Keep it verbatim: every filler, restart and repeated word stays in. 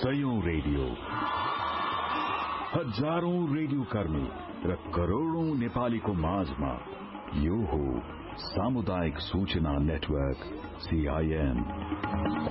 सयौं radio, हजारौं radio कर्मी र करोड़ौं नेपालीको माझमा यो हो सामुदायिक सूचना नेटवर्क सीआईएन।